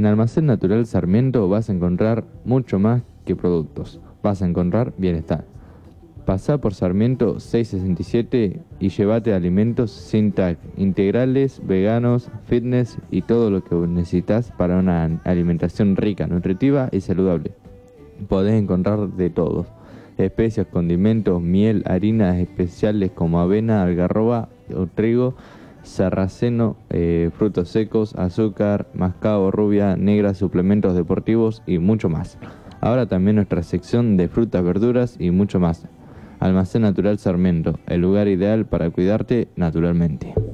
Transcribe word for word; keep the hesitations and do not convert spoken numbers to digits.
En Almacén Natural Sarmiento vas a encontrar mucho más que productos, vas a encontrar bienestar. Pasá por Sarmiento seiscientos sesenta y siete y llévate alimentos sin tag, integrales, veganos, fitness y todo lo que necesitas para una alimentación rica, nutritiva y saludable. Podés encontrar de todo: especias, condimentos, miel, harinas especiales como avena, algarroba o trigo, sarraceno, eh, frutos secos, azúcar, mascabo, rubia, negra, suplementos deportivos y mucho más. Ahora también nuestra sección de frutas, verduras y mucho más. Almacén Natural Sarmiento, el lugar ideal para cuidarte naturalmente.